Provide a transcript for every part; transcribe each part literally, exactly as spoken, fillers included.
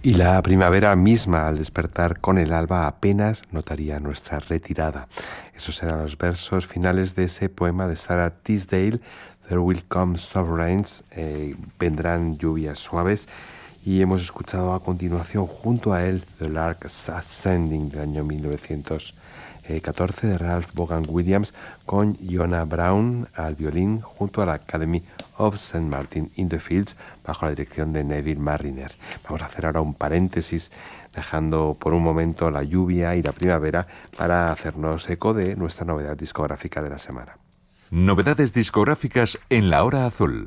Y la primavera misma, al despertar con el alba, apenas notaría nuestra retirada. Esos eran los versos finales de ese poema de Sarah Teasdale, There Will Come Soft Rains, eh, vendrán lluvias suaves. Y hemos escuchado a continuación junto a él The Lark's Ascending del año mil novecientos catorce de Ralph Vaughan Williams, con Iona Brown al violín junto a la Academy of Saint Martin in the Fields bajo la dirección de Neville Marriner. Vamos a hacer ahora un paréntesis dejando por un momento la lluvia y la primavera para hacernos eco de nuestra novedad discográfica de la semana. Novedades discográficas en La Hora Azul.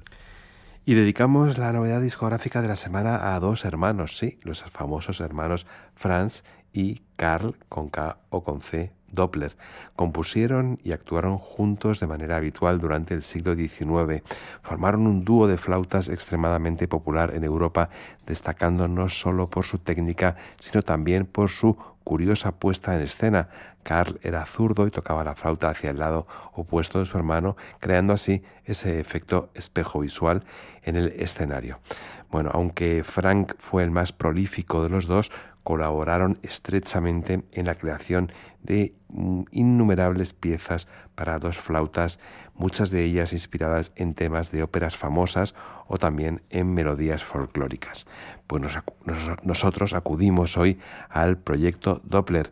Y dedicamos la novedad discográfica de la semana a dos hermanos, sí, los famosos hermanos Franz y Carl, con K o con C, Doppler. Compusieron y actuaron juntos de manera habitual durante el siglo diecinueve. Formaron un dúo de flautas extremadamente popular en Europa, destacando no solo por su técnica, sino también por su curiosa puesta en escena. Carl era zurdo y tocaba la flauta hacia el lado opuesto de su hermano, creando así ese efecto espejo visual en el escenario. Bueno, aunque Frank fue el más prolífico de los dos, colaboraron estrechamente en la creación de innumerables piezas para dos flautas, muchas de ellas inspiradas en temas de óperas famosas o también en melodías folclóricas. Pues nos, nos, nosotros acudimos hoy al proyecto Doppler,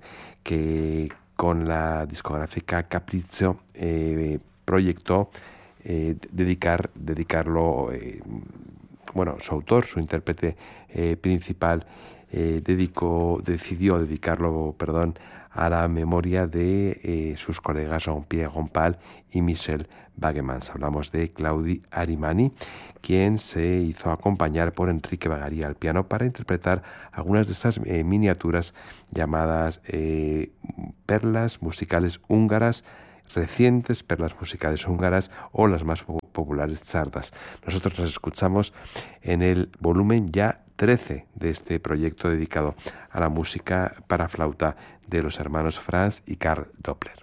que con la discográfica Capriccio eh, proyectó eh, dedicar, dedicarlo, eh, bueno, su autor, su intérprete eh, principal, Eh, dedicó, decidió dedicarlo perdón, a la memoria de eh, sus colegas Jean-Pierre Rampal y Michel Bagemans. Hablamos de Claudi Arimani, quien se hizo acompañar por Enrique Bagaría al piano para interpretar algunas de estas eh, miniaturas llamadas eh, perlas musicales húngaras, recientes perlas musicales húngaras o las más populares chardas. Nosotros las escuchamos en el volumen ya trece de este proyecto dedicado a la música para flauta de los hermanos Franz y Carl Doppler.